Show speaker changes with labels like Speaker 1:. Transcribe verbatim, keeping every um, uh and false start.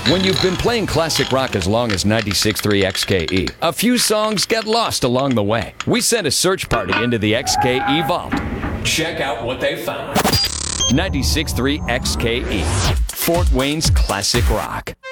Speaker 1: When you've been playing classic rock as long as ninety-six point three X K E, a few songs get lost along the way. We sent a search party into the X K E vault. Check out what they found. ninety-six point three X K E, Fort Wayne's classic rock.